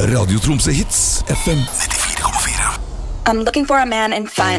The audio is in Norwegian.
Radio Tromsø Hits FM 94,4. I'm looking for a man in finance.